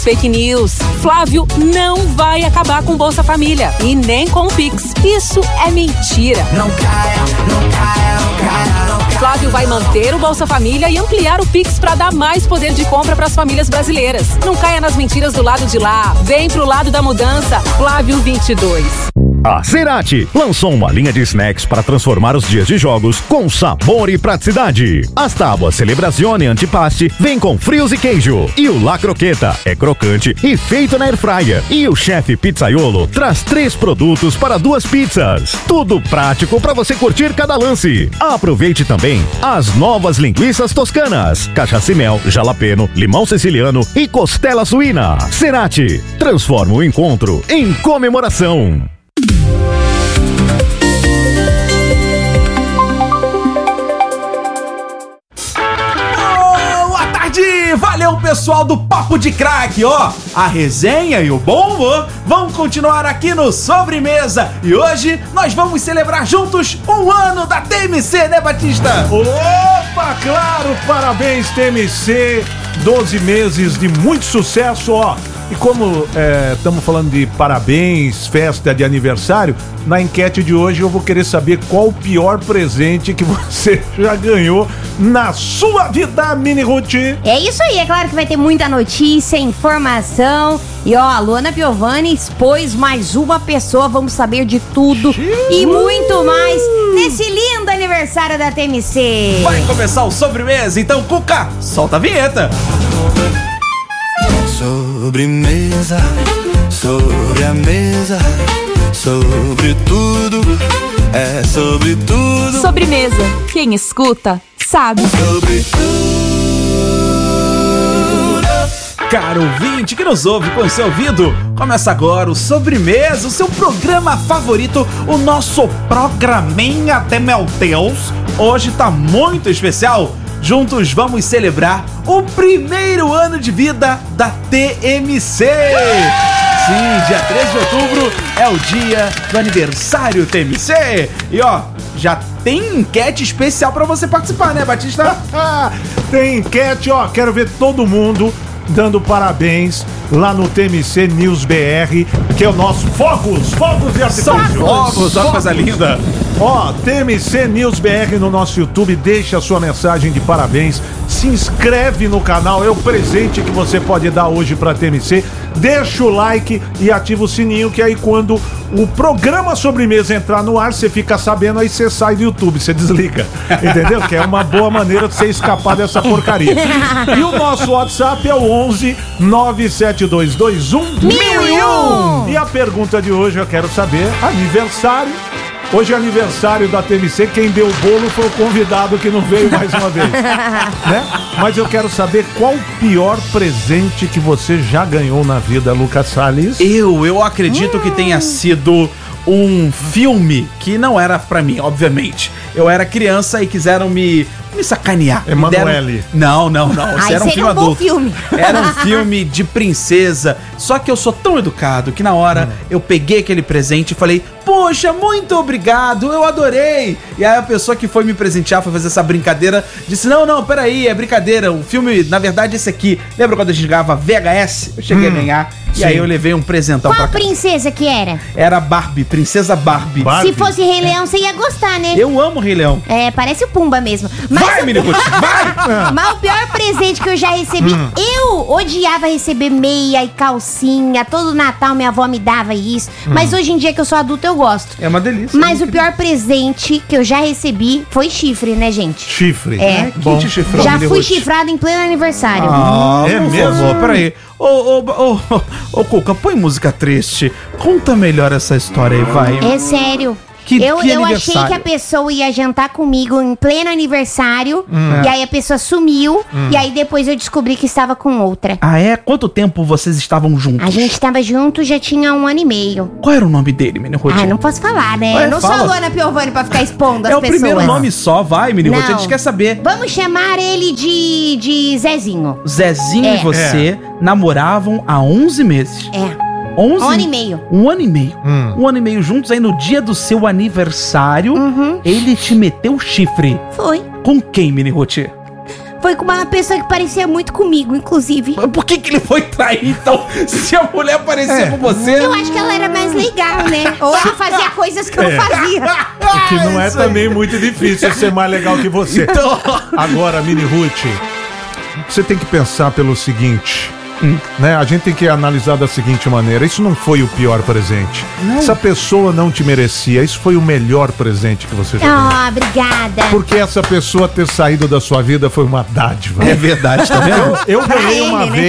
Fake news. Flávio não vai acabar com Bolsa Família e nem com o Pix. Isso é mentira. Não caia, não caia, não caia, não caia. Flávio vai manter o Bolsa Família e ampliar o Pix para dar mais poder de compra para as famílias brasileiras. Não caia nas mentiras do lado de lá. Vem pro lado da mudança. Flávio 22. A Cerati lançou uma linha de snacks para transformar os dias de jogos com sabor e praticidade. As tábuas Celebrazione Antipaste vem com frios e queijo. E o La Croqueta é crocante e feito na airfryer. E o chefe Pizzaiolo traz 3 produtos para 2 pizzas. Tudo prático para você curtir cada lance. Aproveite também as novas linguiças toscanas, cachaça e mel, jalapeno, limão siciliano e costela suína. Cerati transforma o encontro em comemoração. Valeu, pessoal do Papo de Craque, ó. A resenha e o bom humor vão continuar aqui no Sobremesa. E hoje nós vamos celebrar juntos 1 ano da TMC, né, Batista? Opa, claro, parabéns, TMC. 12 meses de muito sucesso, ó. E como estamos falando de parabéns, festa de aniversário, na enquete de hoje eu vou querer saber qual o pior presente que você já ganhou na sua vida, Mini Ruth. É isso aí, é claro que vai ter muita notícia, informação. E ó, a Luana Piovani expôs mais uma pessoa, vamos saber de tudo e muito mais nesse lindo aniversário da TMC. Vai começar o Sobremesa, então, Cuca, solta a vinheta. Sobremesa, sobre a mesa, sobre tudo, é sobre tudo. Sobremesa, quem escuta, sabe. Sobre tudo. Caro ouvinte que nos ouve com o seu ouvido, começa agora o Sobremesa, o seu programa favorito, o nosso programinha até meu Deus. Hoje tá muito especial. Juntos vamos celebrar o 1º ano de vida da TMC. Sim, dia 13 de outubro é o dia do aniversário TMC. E ó, já tem enquete especial pra você participar, né, Batista? Tem enquete, ó, quero ver todo mundo dando parabéns lá no TMC News BR, que é o nosso fogos de artifício. Fogos, olha que coisa linda. Ó, TMC News BR no nosso YouTube, deixa a sua mensagem de parabéns, se inscreve no canal, é o presente que você pode dar hoje pra TMC, deixa o like e ativa o sininho, que aí quando o programa Sobremesa entrar no ar, você fica sabendo, aí você sai do YouTube, você desliga, entendeu? Que é uma boa maneira de você escapar dessa porcaria. E o nosso WhatsApp é o 11 97221 1001. E a pergunta de hoje eu quero saber, aniversário. Hoje é aniversário da TMC, quem deu o bolo foi o convidado que não veio mais uma vez, né? Mas eu quero saber qual o pior presente que você já ganhou na vida, Lucas Salles. Eu acredito que tenha sido um filme que não era pra mim, obviamente. Eu era criança e quiseram me sacanear. Emanuele. Não. Esse era um filme adulto. Filme. Era um filme de princesa. Só que eu sou tão educado que na hora eu peguei aquele presente e falei: poxa, muito obrigado, eu adorei. E aí a pessoa que foi me presentear, foi fazer essa brincadeira, disse: não, peraí, é brincadeira. O filme, na verdade, é esse aqui. Lembra quando a gente ganhava VHS? Eu cheguei a ganhar. Sim. E aí eu levei um presentão Qual pra cá. princesa que era? Era Barbie, Princesa Barbie. Se fosse Rei Leão, você ia gostar, né? Eu amo Rei Leão. É, parece o Pumba mesmo. Vai, menino, vai! Mas o pior presente que eu já recebi, eu odiava receber meia e calcinha. Todo Natal minha avó me dava isso. Mas hoje em dia que eu sou adulta, eu gosto. É uma delícia. Mas o pior presente que eu já recebi foi chifre, né, gente? Chifre. É. Quem te chifrou, Já menino fui Ruth? chifrado em pleno aniversário. É por mesmo? favor, peraí. Ô, Cuca, põe música triste. Conta melhor essa história aí, vai. É sério. Que eu achei aniversário? que a pessoa ia jantar comigo em pleno aniversário. E aí a pessoa sumiu. E aí depois eu descobri que estava com outra. Ah, é? Quanto tempo vocês estavam juntos? A gente estava junto já tinha 1 ano e meio. Qual era o nome dele, menino Ruth? Ah, não posso falar, né? Ué, Eu não sou a fala. Luana Piovani pra ficar expondo as É o pessoas. primeiro nome só, vai, menino Ruth, a Não. gente quer saber. Vamos chamar ele de Zezinho. Zezinho É. e você namoravam há 11 meses. É. 11? 1 ano e meio. 1 ano e meio. 1 ano e meio juntos, aí no dia do seu aniversário, ele te meteu chifre. Foi. Com quem, Mini Ruth? Foi foi com uma pessoa que parecia muito comigo, inclusive. Por que ele foi trair, então, se a mulher parecia com você? Eu acho que ela era mais legal, né? Ou ela fazia coisas que eu não fazia. Que não é também muito difícil ser mais legal que você. Então... Agora, Mini Ruth, você tem que pensar pelo seguinte... Né? A gente tem que analisar da seguinte maneira: isso não foi o pior presente. Não. Essa pessoa não te merecia. Isso foi o melhor presente que você já ganhou. Obrigada. Porque essa pessoa ter saído da sua vida foi uma dádiva. É verdade, tá vendo? Eu ganhei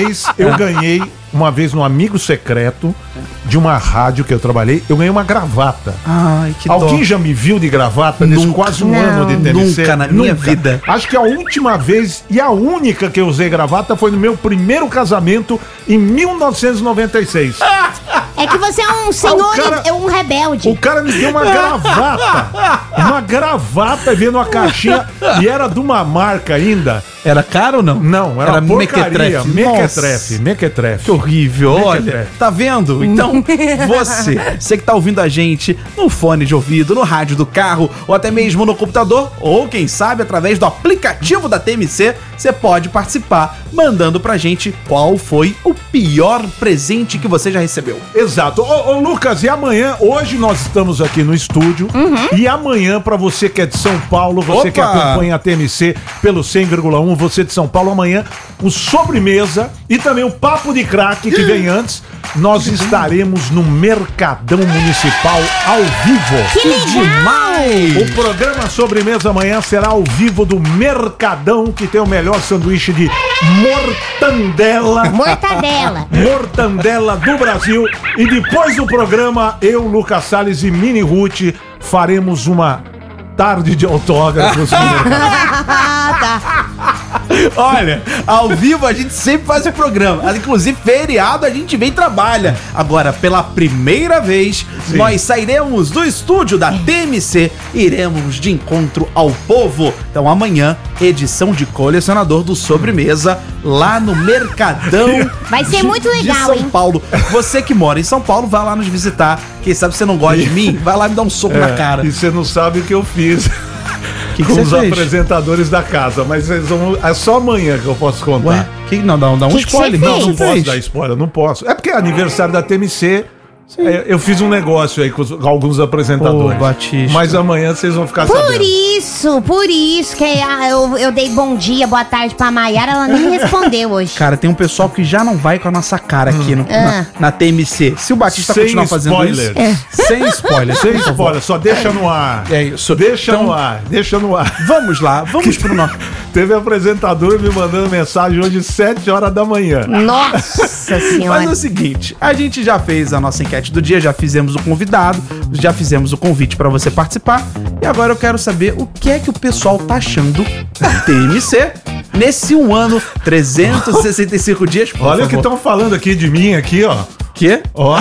uma vez no Amigo Secreto de uma rádio que eu trabalhei, eu ganhei uma gravata. Ai, que Alguém dó. já me viu de gravata nesse quase um ano de TMC? Nunca na minha vida. Acho que a última vez e a única que eu usei gravata foi no meu primeiro casamento em 1996. É que você é um senhor, é um rebelde. O cara me deu uma gravata. Uma gravata vendo a caixinha e era de uma marca ainda. Era caro ou não? Não, era porcaria. Mequetrefe. Mequetrefe. Que horrível, olha. Tá vendo? Então, você que tá ouvindo a gente no fone de ouvido, no rádio do carro, ou até mesmo no computador, ou quem sabe através do aplicativo da TMC, você pode participar mandando pra gente qual foi o pior presente que você já recebeu. Exato. Ô Lucas, e amanhã, hoje nós estamos aqui no estúdio, e amanhã, pra você que é de São Paulo, você que acompanha a TMC pelo 100,1, você de São Paulo, amanhã o Sobremesa e também o Papo de Craque que vem antes, nós estaremos no Mercadão Municipal ao vivo. Que demais! O programa Sobremesa amanhã será ao vivo do Mercadão, que tem o melhor sanduíche de mortandela. Mortandela do Brasil. E depois do programa, eu, Lucas Salles e Mini Ruth faremos uma tarde de autógrafos no Mercadão. Olha, ao vivo a gente sempre faz o programa. Inclusive, feriado a gente vem e trabalha. Agora, pela primeira vez, nós sairemos do estúdio da TMC e iremos de encontro ao povo. Então, amanhã, edição de colecionador do Sobremesa lá no Mercadão. Vai ser muito legal, de São Paulo. Você que mora em São Paulo, vai lá nos visitar. Quem sabe você não gosta de mim, vai lá me dar um soco na cara. E você não sabe o que eu fiz. Que com os fez? Apresentadores da casa, mas é só amanhã que eu posso contar. Ué? Não dá um spoiler. Não posso dar spoiler, não posso. É porque é aniversário da TMC. Eu fiz um negócio aí com alguns apresentadores. Batista. Mas amanhã vocês vão ficar sabendo. Por isso que eu dei bom dia, boa tarde pra Maiara, ela nem respondeu hoje. Cara, tem um pessoal que já não vai com a nossa cara aqui na TMC. Se o Batista sem continuar fazendo spoilers. isso... Sem spoiler. Sem spoiler, só deixa no ar. É isso. Deixa no ar. Vamos lá, vamos pro nosso... Teve apresentador me mandando mensagem hoje 7 horas da manhã. Nossa senhora. Mas é o seguinte, a gente já fez a nossa enquete do dia, já fizemos o convidado, já fizemos o convite pra você participar, e agora eu quero saber o que é que o pessoal tá achando da TMC nesse um ano, 365 dias, por Olha favor. o que estão falando aqui de mim, aqui, ó. Quê? Ó.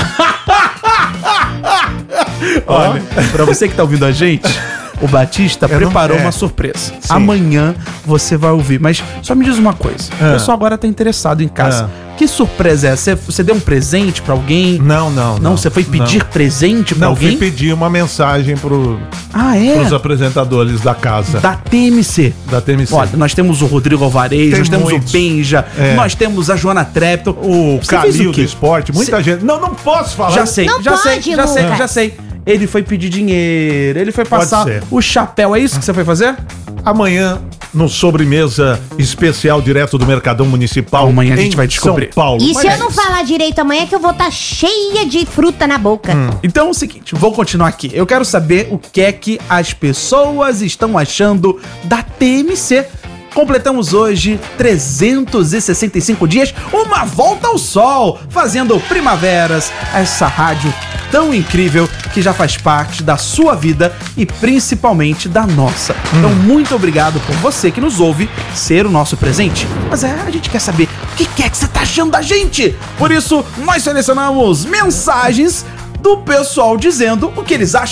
Olha, pra você que tá ouvindo a gente, o Batista preparou uma surpresa. Sim. Amanhã você vai ouvir. Mas só me diz uma coisa. O pessoal agora tá interessado em casa. Que surpresa é essa? Você deu um presente pra alguém? Não. Não, você foi pedir presente pra alguém? Não, fui pedir uma mensagem pros apresentadores da casa. Da TMC. Da TMC. Olha, nós temos o Rodrigo Alvarez, nós temos o Benja, nós temos a Joana Trepton, o Calil do Esporte, muita gente. Não posso falar. Já sei. Ele foi pedir dinheiro, ele foi passar o chapéu. É isso que você foi fazer? Amanhã, no Sobremesa especial direto do Mercadão Municipal. Amanhã a gente vai descobrir. São Paulo. E se eu não falar direito amanhã, que eu vou estar cheia de fruta na boca. Então é o seguinte, vou continuar aqui. Eu quero saber o que é que as pessoas estão achando da TMC. Completamos hoje 365 dias, uma volta ao sol, fazendo primaveras, essa rádio tão incrível que já faz parte da sua vida e principalmente da nossa. Então, muito obrigado por você que nos ouve ser o nosso presente. Mas a gente quer saber o que é que você tá achando da gente. Por isso, nós selecionamos mensagens do pessoal dizendo o que eles acham da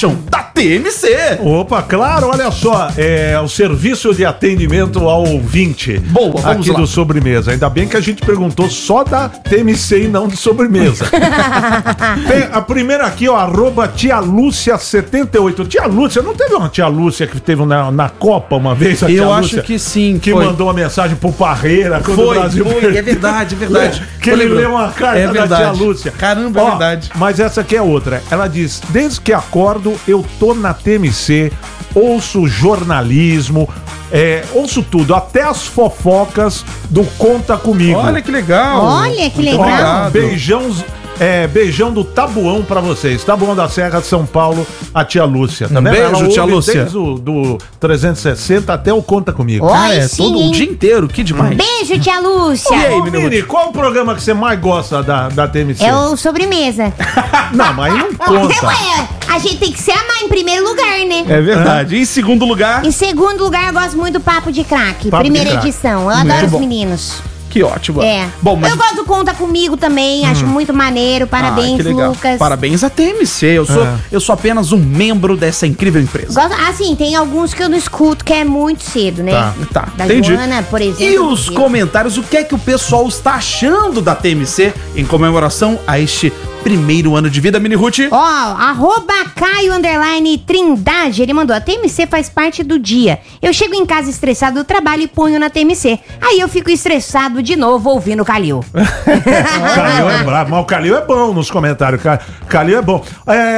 TMC. Opa, claro, olha só, o serviço de atendimento ao ouvinte. Boa, vamos aqui lá. do Sobremesa. Ainda bem que a gente perguntou só da TMC e não de sobremesa. Tem a primeira aqui, ó, @tialúcia78. Tia Lúcia, não teve uma tia Lúcia que teve na Copa uma vez? A Eu tia acho Lúcia, que sim, que foi. mandou uma mensagem pro Parreira quando o Brasil Foi, perdeu. é verdade, é verdade. Que ele leu uma carta da tia Lúcia. Caramba, é Ó, verdade. Mas essa aqui é outra. Ela diz: desde que acordo, eu tô na TMC, ouço jornalismo, ouço tudo, até as fofocas do Conta Comigo. Olha que legal. Olha que Muito legal. obrigado. Beijão do Tabuão pra vocês. Tabuão da Serra de São Paulo, a tia Lúcia. Tá Um vendo? beijo, Ela ouve tia Lúcia. Desde do 360 até o Conta Comigo. Ó, Cara, Ai, é sim, todo um hein? dia inteiro, que demais. Beijo, tia Lúcia. E aí, Ô, menino? Mini, qual o programa que você mais gosta da TMC? É o sobremesa. Não, mas aí não conta. Ué, a gente tem que se amar em primeiro lugar, né? É verdade. Em segundo lugar, Em segundo lugar, eu gosto muito do Papo de Crack. Papo de Primeira Crack. edição. Eu Muito adoro os bom. meninos. que ótimo. É. Bom, mas Eu gosto do Conta Comigo também, acho muito maneiro. Parabéns, que legal. Lucas. Parabéns à TMC. Eu sou apenas um membro dessa incrível empresa. Gosto, assim, tem alguns que eu não escuto que é muito cedo, né? Tá, Da entendi. Joana, por exemplo. E os comentários, o que é que o pessoal está achando da TMC em comemoração a este primeiro ano de vida, Mini Ruth? Ó, @Caio_Trindade, ele mandou: a TMC faz parte do dia. Eu chego em casa estressado do trabalho e ponho na TMC. Aí eu fico estressado de novo ouvindo o Calil. O Calil é bravo, mas o Calil é bom nos comentários. Calil é bom.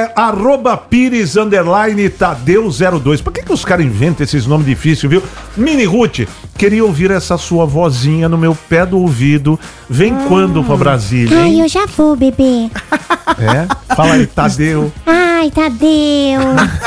@Pires_Tadeu02. Por que os caras inventam esses nomes difíceis, viu? Mini Ruth, queria ouvir essa sua vozinha no meu pé do ouvido. Vem quando pra Brasília, Ai, hein? eu já vou, bebê. Fala aí, Tadeu. Ai, Tadeu.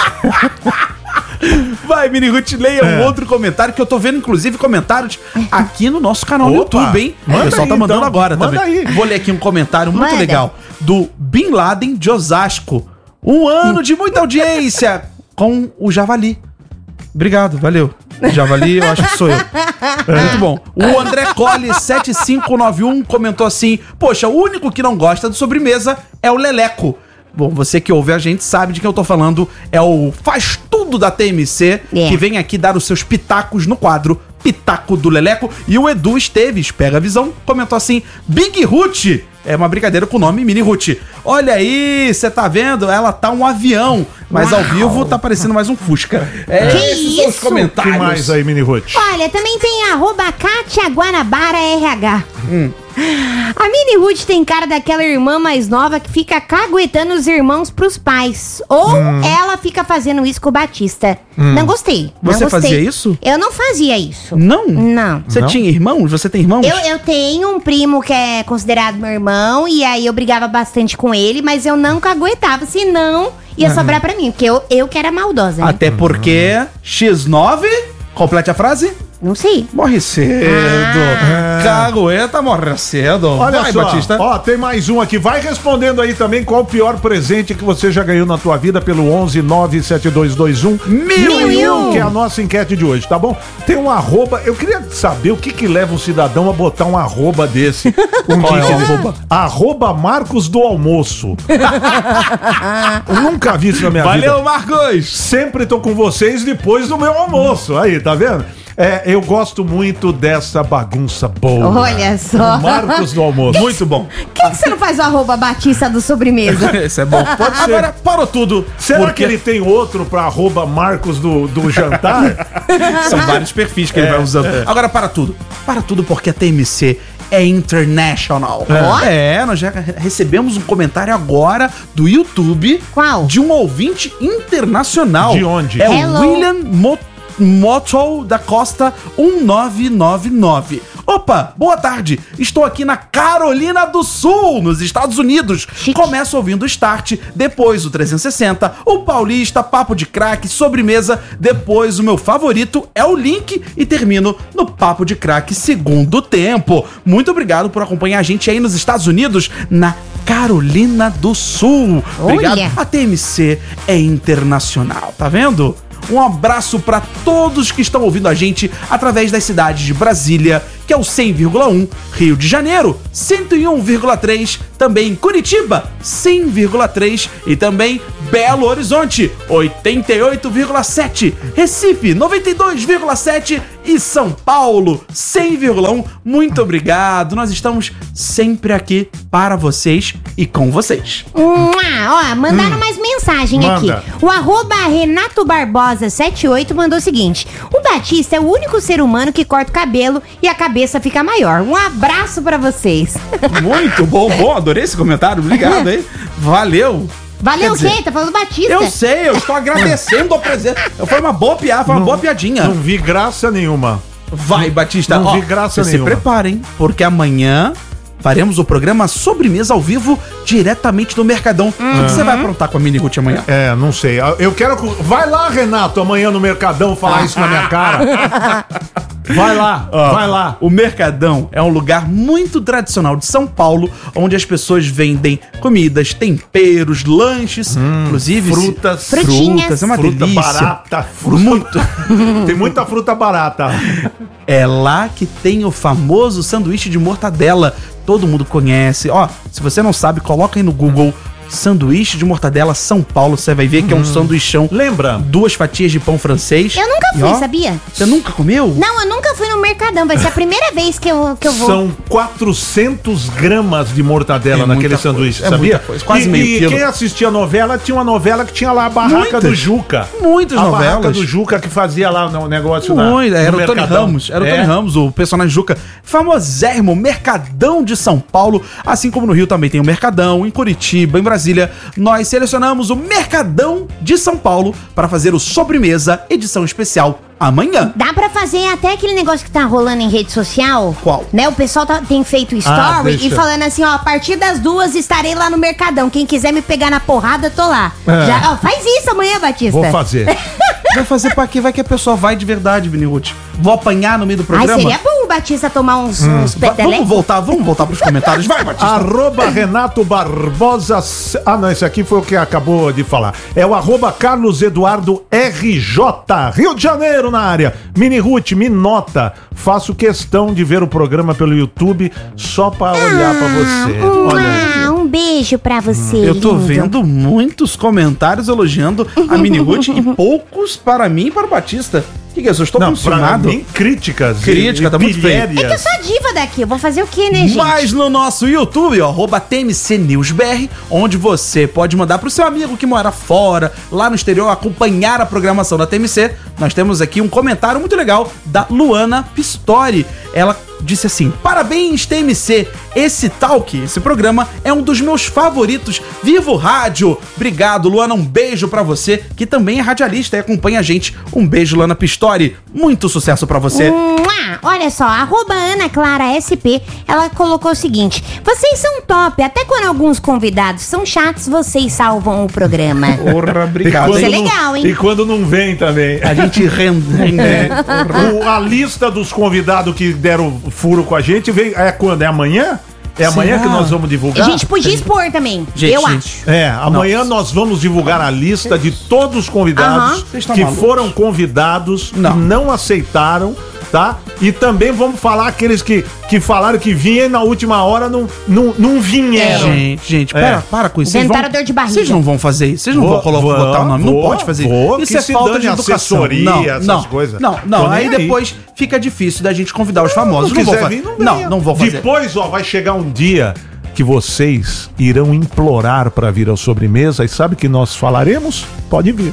Vai, Mini Ruth, leia um outro comentário que eu tô vendo, inclusive, comentários aqui no nosso canal no Opa, YouTube, hein? manda O pessoal aí, tá mandando então. agora Manda também. aí. Vou ler aqui um comentário muito Manda. legal do Bin Laden de Osasco. Um ano de muita audiência com o Javali. Obrigado, valeu. Javali, eu acho que sou eu. Muito bom. O André Colli 7591 comentou assim: poxa, o único que não gosta de sobremesa é o Leleco. Bom, você que ouve a gente sabe de quem eu tô falando. É o Faz Tudo da TMC, que vem aqui dar os seus pitacos no quadro Pitaco do Leleco. E o Edu Esteves, pega a visão, comentou assim: Big Ruth. É uma brincadeira com o nome Mini Ruth. Olha aí, você tá vendo? Ela tá um avião, mas ao vivo tá parecendo mais um Fusca. Que Esses são os isso? O que comentários. mais aí, Mini Ruth? Olha, também tem @Kátia Guanabara RH. A Mini Ruth tem cara daquela irmã mais nova que fica caguetando os irmãos pros pais. Ou ela fica fazendo isso com o Batista. Não gostei. Você não gostei. fazia isso? Eu não fazia isso. Não? Não. Você Não? tinha irmãos? Você tem irmãos? Eu tenho um primo que é considerado meu irmão, e aí eu brigava bastante com ele, mas eu não caguetava, senão ia sobrar pra mim, porque eu que era maldosa. Né? Até porque X9, complete a frase, Não sei. morre cedo. Cagueta morre cedo. Olha Vai, só, Batista. ó, tem mais um aqui. Vai respondendo aí também qual o pior presente que você já ganhou na tua vida pelo 11 97221 1001, que é a nossa enquete de hoje, tá bom? Tem um @, eu queria saber o que leva um cidadão a botar um @ desse. Qual é o @? Marcos do Almoço. Eu nunca vi isso na minha vida. Valeu, Marcos. Sempre tô com vocês depois do meu almoço. Aí, tá vendo? Eu gosto muito dessa bagunça boa. Olha só. Marcos do Almoço. Muito bom. Por que você não faz o @Batista do sobremesa? Esse é bom. Pode ser. Agora, parou tudo. Será porque que ele tem outro pra @Marcos do jantar? são vários perfis que ele vai usando. Agora, para tudo. Para tudo porque a TMC é international. Nós já recebemos um comentário agora do YouTube. Qual? De um ouvinte internacional. De onde? É Hello. o William Moto da Costa 1999. Opa, boa tarde. Estou aqui na Carolina do Sul, nos Estados Unidos. Chique. Começo ouvindo o Start, depois o 360, o Paulista, Papo de Crack, Sobremesa, depois o meu favorito é o Link e termino no Papo de Crack Segundo Tempo. Muito obrigado por acompanhar a gente aí nos Estados Unidos, na Carolina do Sul. Obrigado. Olha. A TMC é internacional, tá vendo? Um abraço para todos que estão ouvindo a gente através das cidades de Brasília, que é o 100,1, Rio de Janeiro, 101,3, também Curitiba, 100,3 e também Belo Horizonte, 88,7. Recife, 92,7. E São Paulo, 100,1. Muito obrigado. Nós estamos sempre aqui para vocês e com vocês. Ó, mandaram mais mensagem aqui. O @Renato Barbosa 78 mandou o seguinte: o Batista é o único ser humano que corta o cabelo e a cabeça fica maior. Um abraço pra vocês. Muito bom, adorei esse comentário. Obrigado, hein? Valeu. Valeu o quê? Tá falando do Batista. Eu sei, eu estou agradecendo ao presente. Foi uma boa piada, foi uma boa piadinha. Não vi graça nenhuma. Vai, Batista. Não vi graça nenhuma. Se preparem, porque amanhã faremos o programa Sobremesa ao vivo diretamente do Mercadão. O que você vai aprontar com a Mini Ruth amanhã? Não sei. Eu quero... Vai lá, Renato, amanhã no Mercadão falar isso na minha cara. Vai lá, vai lá. O Mercadão é um lugar muito tradicional de São Paulo, onde as pessoas vendem comidas, temperos, lanches, inclusive frutinhas. É uma fruta delícia. barata. Muito. Tem muita fruta barata. É lá que tem o famoso sanduíche de mortadela. Todo mundo conhece. Ó, se você não sabe, coloca aí no Google sanduíche de mortadela São Paulo. Você vai ver que é um sanduichão. Lembra? 2 fatias de pão francês. Eu nunca fui, sabia? Você nunca comeu? Não, eu nunca fui no Mercadão. Vai ser a primeira vez que eu vou. São 400 gramas de mortadela naquele sanduíche, coisa, sabia? Quase meio quilo. E quem assistia a novela, tinha uma novela que tinha lá a Barraca do Juca. Muitas novelas. A Barraca do Juca que fazia lá o negócio era o Tony Ramos. Era o Tony Ramos, o personagem Juca. Famosérrimo Mercadão de São Paulo. Assim como no Rio também tem o Mercadão, em Curitiba, em Brasília. Nós selecionamos o Mercadão de São Paulo para fazer o Sobremesa edição especial amanhã. Dá pra fazer até aquele negócio que tá rolando em rede social? Qual? Né, o pessoal tem feito story e falando assim, ó, a partir das 2 estarei lá no Mercadão. Quem quiser me pegar na porrada, tô lá. Já, ó, faz isso amanhã, Batista. Vou fazer. Vai fazer pra quê? Vai que a pessoa vai de verdade, Vini Ruth. Vou apanhar no meio do programa. Ai, seria bom o Batista tomar uns petelecos. Vamos voltar pros comentários. Vai, Batista. @Renato Barbosa. Não, esse aqui foi o que acabou de falar. É o @Carlos Eduardo RJ. Rio de Janeiro na área. Mini Ruth, me nota. Faço questão de ver o programa pelo YouTube só pra olhar pra você. Olha. Um beijo pra você. Eu tô lindo. vendo muitos comentários elogiando a Mini Ruth e poucos para mim e para o Batista. O que é isso? Eu estou condicionado. Pra mim, críticas. Crítica, tá muito feio. É que eu sou a diva daqui, eu vou fazer o quê, né, gente? Mas no nosso YouTube, ó, @TMCNewsBR, onde você pode mandar pro seu amigo que mora fora, lá no exterior, acompanhar a programação da TMC. Nós temos aqui um comentário muito legal da Luana Pistori. Ela disse assim: parabéns, TMC, esse programa é um dos meus favoritos. Viva o rádio! Obrigado, Luana, um beijo pra você, que também é radialista e acompanha a gente. Um beijo, Luana Pistori. Muito sucesso pra você. Olha só, @AnaClaraSP, ela colocou o seguinte: vocês são top, até quando alguns convidados são chatos, vocês salvam o programa. Porra, obrigado. Isso é legal, hein? E quando não vem também. A gente rende. A lista dos convidados que deram furo com a gente vem. É quando? É amanhã? É amanhã que nós vamos divulgar? A gente podia expor também, eu acho. Amanhã nós vamos divulgar a lista de todos os convidados que foram convidados e não aceitaram, tá? E também vamos falar aqueles que falaram que vinham e na última hora não vieram. Gente, para com isso. Inventaram dor de barriga. Vocês não vão fazer isso? Vocês não vão botar o nome? Não pode fazer isso. Isso é falta de educação. Essas coisas. Não. Aí depois fica difícil da gente convidar os famosos. Não vou fazer. Depois, vai chegar um dia que vocês irão implorar para vir ao Sobremesa e sabe que nós falaremos? Pode vir.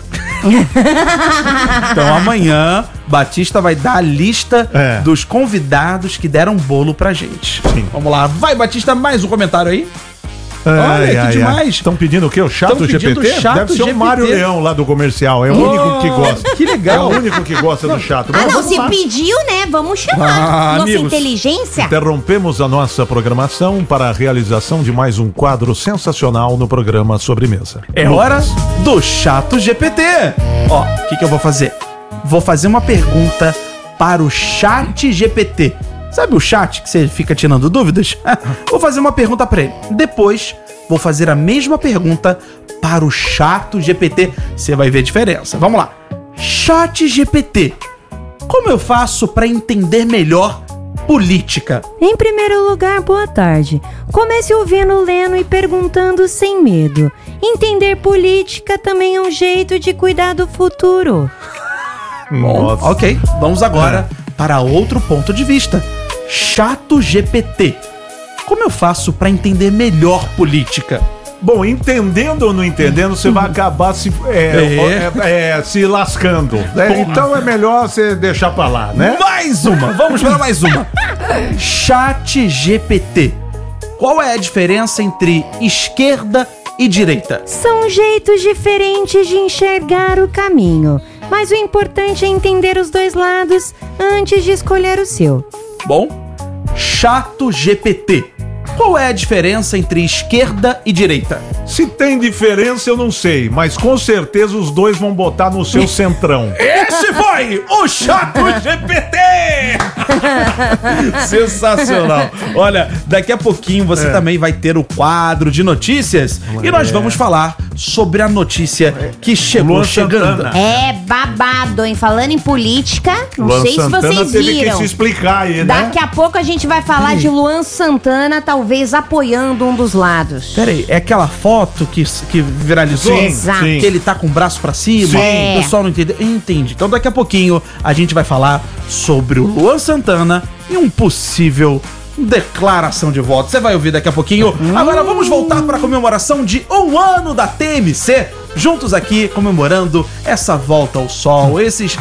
Então amanhã Batista vai dar a lista dos convidados que deram bolo pra gente. Sim. Vamos lá. Vai, Batista, mais um comentário aí. Olha, que demais. Estão pedindo o quê? O Chato GPT? Deve ser o Mário Leão lá do comercial. É o único que gosta. Que legal. É o único que gosta do Chato. Se pediu, né? Vamos chamar. Nossa amigos, inteligência. Interrompemos a nossa programação para a realização de mais um quadro sensacional no programa Sobremesa. É hora do Chato GPT. Ó, o que eu vou fazer? Vou fazer uma pergunta para o Chat GPT. Sabe o chat que você fica tirando dúvidas? Vou fazer uma pergunta para ele. Depois, vou fazer a mesma pergunta para o Chato GPT. Você vai ver a diferença. Vamos lá. Chat GPT. Como eu faço para entender melhor política? Em primeiro lugar, boa tarde. Comece ouvindo, lendo e perguntando sem medo. entender política também é um jeito de cuidar do futuro. Nossa. Ok, vamos agora para outro ponto de vista. ChatGPT. Como eu faço para entender melhor política? Bom, entendendo ou não entendendo, você vai acabar se lascando. Né? Então é melhor você deixar pra lá, né? Mais uma! Vamos para mais uma. ChatGPT. Qual é a diferença entre esquerda e direita? São jeitos diferentes de enxergar o caminho, mas o importante é entender os dois lados antes de escolher o seu. Bom, ChatGPT. Qual é a diferença entre esquerda e direita? Se tem diferença, eu não sei, mas com certeza os dois vão botar no seu centrão. Esse foi o ChatGPT! Sensacional. Olha, daqui a pouquinho você também vai ter o quadro de notícias e nós vamos falar sobre a notícia que chegou Luan chegando. Santana. É babado, hein? Falando em política, não Luan sei Santana se vocês teve viram. que se explicar aí, né? Daqui a pouco a gente vai falar de Luan Santana, talvez apoiando um dos lados. Peraí, é aquela foto que viralizou? Sim, Exato. sim. Que ele tá com o braço pra cima? Sim. O pessoal não entendeu? Entendi. Então daqui a pouquinho a gente vai falar sobre o Luan Santana e um possível declaração de voto. Você vai ouvir daqui a pouquinho. Agora vamos voltar para a comemoração de 1 ano da TMC. Juntos aqui comemorando essa volta ao sol, esses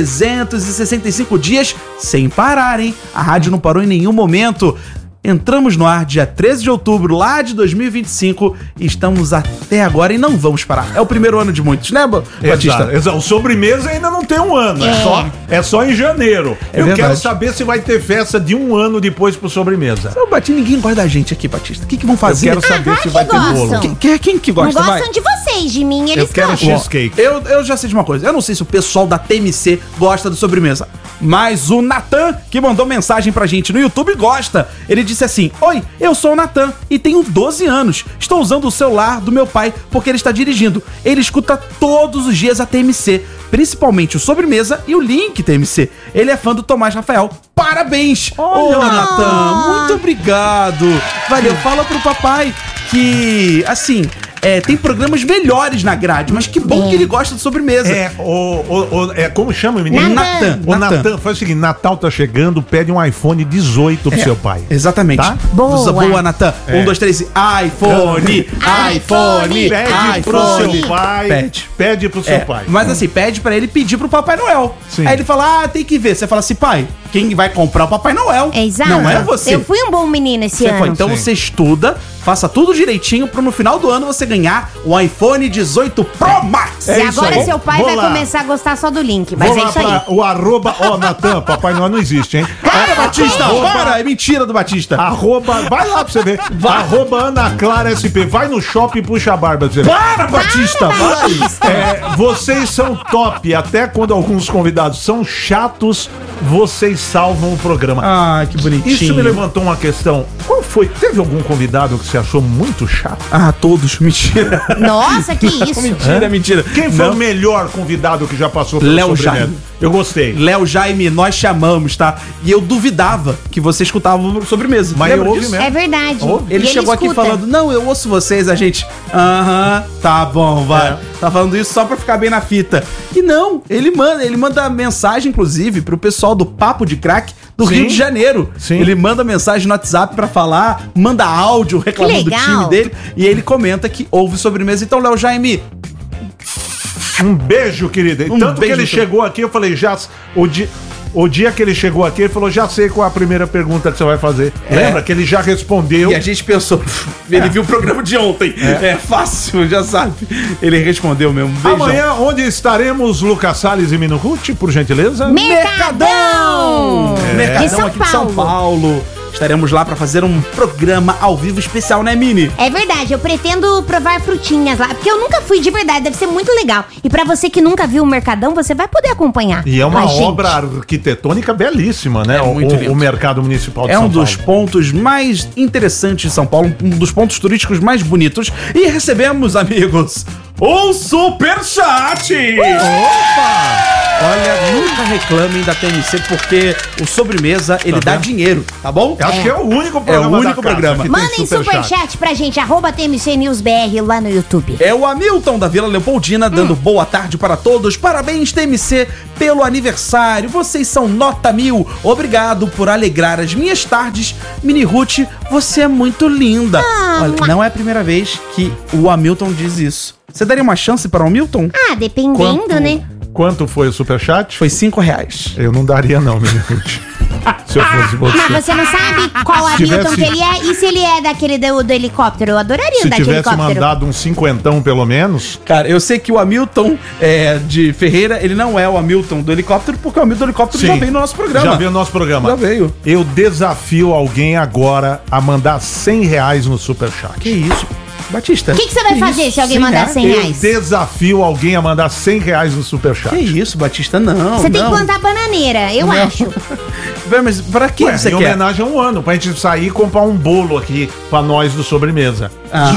365 dias sem parar, hein? A rádio não parou em nenhum momento. Entramos no ar dia 13 de outubro, lá de 2025, e estamos até agora e não vamos parar. É o primeiro ano de muitos, né, Batista? Exato. O sobremesa ainda não tem 1 ano, é só em janeiro. É eu verdade. quero saber se vai ter festa de 1 ano depois pro sobremesa. Ô, Batista, ninguém gosta da gente aqui, Batista. O que vão Eu fazer? quero saber se vai ter gostam. bolo. Quem que Não gosta? Vai. gostam de vocês, de mim, Eu eles quero gostam. cheesecake. Eu já sei de uma coisa. Eu não sei se o pessoal da TMC gosta do sobremesa, mas o Natan, que mandou mensagem pra gente no YouTube, gosta. Ele disse assim: oi, eu sou o Natan e tenho 12 anos. Estou usando o celular do meu pai porque ele está dirigindo. Ele escuta todos os dias a TMC, principalmente o sobremesa e o link TMC. Ele é fã do Tomás Rafael. Parabéns! Ô, Natan, muito obrigado. Valeu, fala pro papai que, assim, tem programas melhores na grade, mas que bom que ele gosta de sobremesa. Como chama o menino? Natan. O Natan, faz o seguinte: Natal tá chegando, pede um iPhone 18 pro seu pai. Exatamente. Tá? Boa. Natan. 1, 2, 3, iPhone! Pede pro seu pai. Pede pro seu pai. Mas assim, pede pra ele pedir pro Papai Noel. Sim. Aí ele fala, tem que ver. Você fala assim, pai, quem vai comprar o Papai Noel? Exato. Não é você. Eu fui um bom menino esse Você ano. foi. Então Sim. você estuda, faça tudo direitinho pro no final do ano você ganhar o iPhone 18 Pro Max. E É isso agora aí. seu pai Vou vai lá. começar a gostar só do link. Mas Vou é lá isso aí. pra o arroba. Natan, Papai Noel não existe, hein? Para, Batista! Para! É mentira do Batista. Arroba, vai lá pra você ver. Arroba Ana Clara SP. Vai no shopping e puxa a barba pra você ver. Para, Batista! Vai! Vocês são top. Até quando alguns convidados são chatos, vocês salvam o programa. Ah, que bonitinho. Isso me levantou uma questão. Qual foi? Teve algum convidado que você achou muito chato? Ah, todos. Mentira. Nossa, que isso. Mentira. Quem foi o melhor convidado que já passou pelo Léo Sobremesa? Jaime. Eu gostei. Léo Jaime, nós chamamos, tá? E eu duvidava que você escutava o sobremesa. Mas Lembra eu ouvi disso? mesmo. É verdade. Ele E chegou aqui escuta. falando, não, eu ouço vocês, a gente, tá bom, vai. Tá falando isso só pra ficar bem na fita. E não, ele manda mensagem, inclusive, pro pessoal do Papo de Crack do Sim. Rio de Janeiro. Sim. Ele manda mensagem no WhatsApp pra falar, manda áudio reclamando do legal. time dele, e ele comenta que ouve sobremesa. Então, Léo Jaime, Um beijo, querida. E Um tanto que beijo, ele então. chegou aqui, eu falei, o dia que ele chegou aqui, ele falou, já sei qual é a primeira pergunta que você vai fazer. Lembra que ele já respondeu. e a gente pensou, ele viu o programa de ontem. É fácil, já sabe. Ele respondeu mesmo. Um beijão. Amanhã, onde estaremos, Lucas Salles e Minucci, por gentileza? Mercadão! Mercadão aqui de São Paulo. Estaremos lá pra fazer um programa ao vivo especial, né, Mini? É verdade, eu pretendo provar frutinhas lá, porque eu nunca fui de verdade, deve ser muito legal. E pra você que nunca viu o Mercadão, você vai poder acompanhar. E é uma com a gente. obra arquitetônica belíssima, né? É muito lindo. O Mercado Municipal de É São um Paulo. dos pontos mais interessantes de São Paulo, um dos pontos turísticos mais bonitos. E recebemos, amigos, o superchat! Opa! Olha, nunca reclamem da TMC, porque o Sobremesa, ele dá dinheiro, tá bom? Acho que é o único programa. É o único programa. Mandem superchat pra gente, @TMC News BR lá no YouTube. É o Hamilton da Vila Leopoldina dando boa tarde para todos. Parabéns, TMC, pelo aniversário. Vocês são nota 1000. Obrigado por alegrar as minhas tardes. Mini Ruth, você é muito linda. Olha, não é a primeira vez que o Hamilton diz isso. Você daria uma chance para o Hamilton? Ah, dependendo, né? Quanto foi o superchat? Foi R$5. Eu não daria não, menino. Se eu fosse você. Mas você não sabe qual Se Hamilton tivesse- que ele é? E se ele é daquele do helicóptero? Eu adoraria Se andar de tivesse helicóptero. mandado um 50 pelo menos... Cara, eu sei que o Hamilton de Ferreira, ele não é o Hamilton do helicóptero, porque o Hamilton do helicóptero já Sim. veio no nosso programa. Já veio no nosso programa. Já veio. Eu desafio alguém agora a mandar R$100 no superchat. Que isso? Batista. O que você vai fazer se alguém mandar 100 Eu reais? desafio alguém a mandar R$100 no superchat. Que isso, Batista? Não. Você tem que não. plantar bananeira, eu acho. Mas pra que Ué, você em quer? homenagem a um ano, pra gente sair e comprar um bolo aqui pra nós do Sobremesa.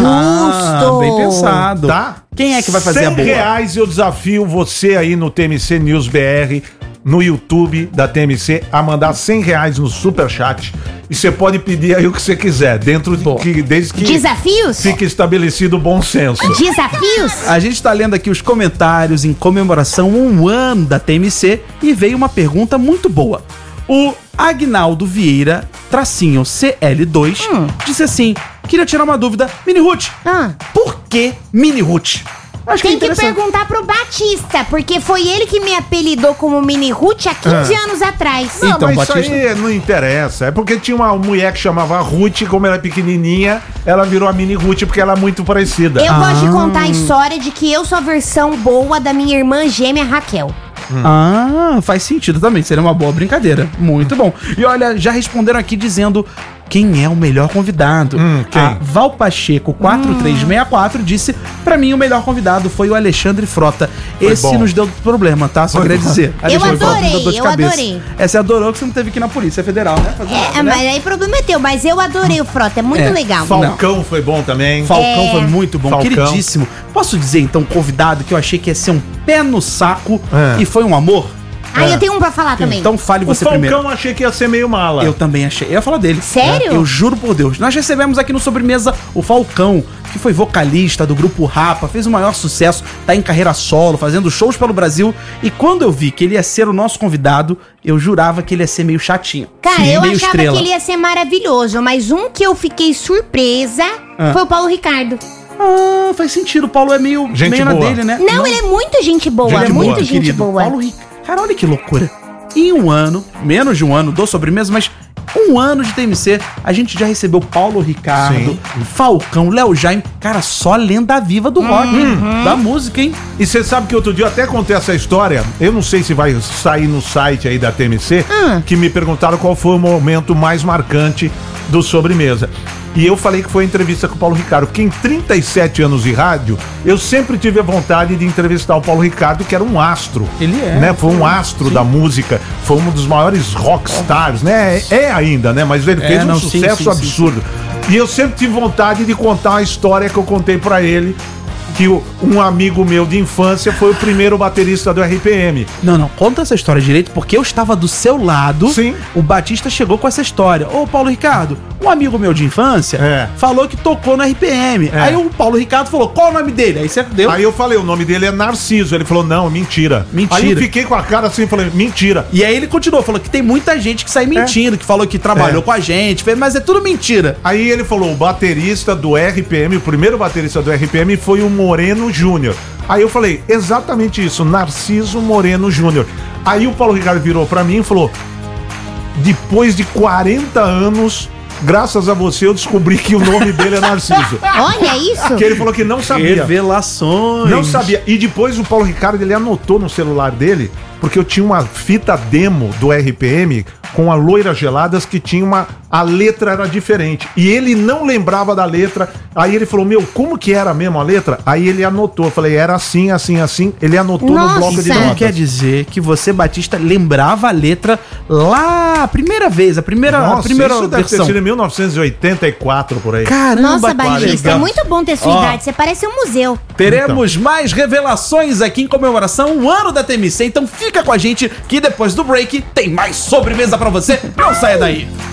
Justo. Bem pensado. Tá? Quem é que vai fazer a boa? R$100 eu desafio você aí no TMC News BR, no YouTube da TMC, a mandar R$100 no superchat. E você pode pedir aí o que você quiser, dentro de desde que Desafios? fique estabelecido o bom senso. Desafios? A gente tá lendo aqui os comentários em comemoração a um ano da TMC e veio uma pergunta muito boa. O Agnaldo Vieira, tracinho CL2, disse assim: queria tirar uma dúvida. Mini Ruth, por que Mini Ruth? Acho Tem é que interessante. perguntar pro Batista, porque foi ele que me apelidou como Mini Ruth há 15 anos atrás. Não, Então, mas Batista- isso aí não interessa. É porque tinha uma mulher que chamava Ruth, como ela é pequenininha, ela virou a Mini Ruth porque ela é muito parecida. Eu gosto de contar a história de que eu sou a versão boa da minha irmã gêmea Raquel. Ah, faz sentido também. Seria uma boa brincadeira. Muito bom. E olha, já responderam aqui dizendo quem é o melhor convidado. Quem? A Val Pacheco 4364 disse: pra mim o melhor convidado foi o Alexandre Frota. Esse bom. nos deu problema, tá? Só Foi queria bom. dizer. Alexandre Frota nos deu dor de eu cabeça. adorei. Você adorou que você não teve que ir na Polícia Federal, né? Fazer nada, né? Mas aí o problema é teu, mas eu adorei o Frota, é muito É, legal. Falcão foi bom também. Falcão foi muito bom, Falcão. queridíssimo. Posso dizer então, convidado, que eu achei que ia ser um pé no saco e foi um amor? Eu tenho um pra falar também. Então fale O você Falcão primeiro. achei que ia ser meio mala. Eu também achei. Eu ia falar dele. Sério? Eu juro por Deus. Nós recebemos aqui no Sobremesa o Falcão, que foi vocalista do grupo Rapa, fez o maior sucesso, tá em carreira solo, fazendo shows pelo Brasil. E quando eu vi que ele ia ser o nosso convidado, eu jurava que ele ia ser meio chatinho. Cara, Sim, eu meio achava estrela. que ele ia ser maravilhoso, mas um que eu fiquei surpresa foi o Paulo Ricardo. Ah, faz sentido. O Paulo é meio Gente na boa. dele, né? Não, ele é muito gente boa, Gente muito boa, gente Querido, boa. Paulo Ricardo. Cara, olha que loucura. Em um ano, menos de um ano do Sobremesa, mas um ano de TMC, a gente já recebeu Paulo Ricardo, Falcão, Léo Jaime. Cara, só lenda viva do rock, da música, hein? E você sabe que outro dia eu até contei essa história, eu não sei se vai sair no site aí da TMC, que me perguntaram qual foi o momento mais marcante do Sobremesa. E eu falei que foi a entrevista com o Paulo Ricardo, porque em 37 anos de rádio, eu sempre tive a vontade de entrevistar o Paulo Ricardo, que era um astro. Ele é. Né? Foi um astro da música, foi um dos maiores rockstars, né? É ainda, né? Mas ele fez um não, sim, sucesso sim, absurdo. E eu sempre tive vontade de contar a história que eu contei pra ele, que um amigo meu de infância foi o primeiro baterista do RPM. Não, conta essa história direito, porque eu estava do seu lado. Sim. O Batista chegou com essa história. Ô, Paulo Ricardo, um amigo meu de infância falou que tocou no RPM. Aí o Paulo Ricardo falou, qual o nome dele? Aí você deu. Aí eu falei, o nome dele é Narciso. Ele falou, não, mentira. Mentira. Aí eu fiquei com a cara assim e falei, mentira. E aí ele continuou, falou que tem muita gente que sai mentindo, que falou que trabalhou com a gente, mas é tudo mentira. Aí ele falou, o baterista do RPM, o primeiro baterista do RPM foi o Moreno Júnior. Aí eu falei, exatamente isso, Narciso Moreno Júnior. Aí o Paulo Ricardo virou pra mim e falou, depois de 40 anos, graças a você, eu descobri que o nome dele é Narciso. Olha isso. Que ele falou que não sabia. Revelações. Não sabia. E depois o Paulo Ricardo, ele anotou no celular dele, porque eu tinha uma fita demo do RPM com a Loira Geladas, que tinha a letra era diferente. E ele não lembrava da letra. Aí ele falou, meu, como que era mesmo a letra? Aí ele anotou. Eu falei, era assim, assim, assim. Ele anotou no bloco de Então notas. quer dizer que você, Batista, lembrava a letra lá, a primeira vez, a primeira isso deve ter versão. sido em 1984, por aí. Caramba, Nossa, que Batista, legal. é muito bom ter sua Ó. idade. Você parece um museu. Teremos mais revelações aqui em comemoração ao ano da TMC, então fica com a gente que depois do break tem mais sobremesa pra você. Não saia daí.